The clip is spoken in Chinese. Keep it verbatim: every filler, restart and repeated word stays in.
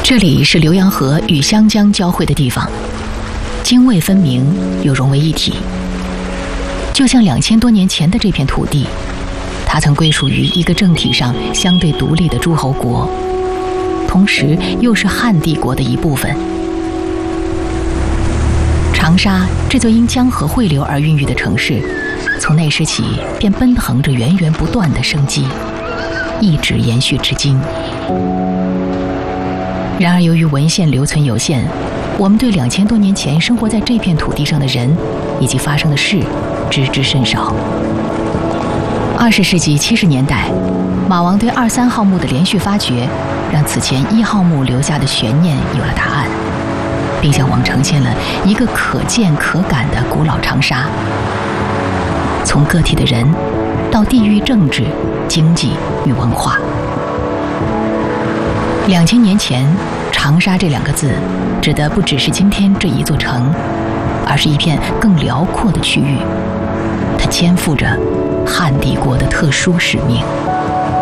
这里是浏阳河与湘江交汇的地方，泾渭分明又融为一体。就像两千多年前的这片土地，它曾归属于一个政体上相对独立的诸侯国，同时又是汉帝国的一部分。长沙这座因江河汇流而孕育的城市，从那时起便奔腾着源源不断的生机，一直延续至今。然而由于文献留存有限，我们对两千多年前生活在这片土地上的人以及发生的事知之甚少。二十世纪七十年代，马王堆二三号墓的连续发掘，让此前一号墓留下的悬念有了答案，并向我们呈现了一个可见可感的古老长沙。从个体的人，到地域政治、经济与文化。两千年前，长沙这两个字，指的不只是今天这一座城，而是一片更辽阔的区域。它肩负着汉帝国的特殊使命。